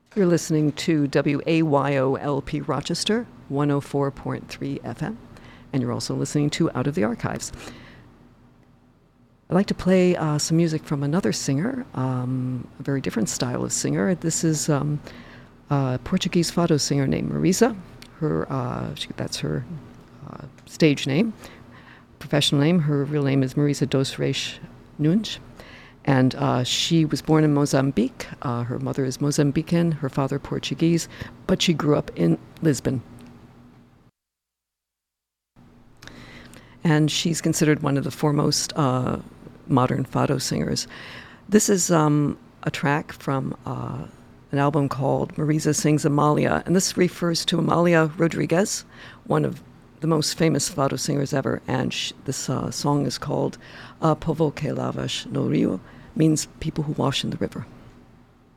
You're listening to WAYO-LP Rochester, 104.3 FM, and you're also listening to Out of the Archives. I'd like to play some music from another singer, a very different style of singer. This is a Portuguese fado singer named Marisa. That's her stage name, professional name. Her real name is Marisa dos Reis Nunes. And she was born in Mozambique. Her mother is Mozambican, her father Portuguese, but she grew up in Lisbon. And she's considered one of the foremost modern fado singers. This is a track from an album called Marisa Sings Amalia, and this refers to Amalia Rodrigues, one of the most famous fado singers ever, and this song is called Povo que lavas no rio, means people who wash in the river.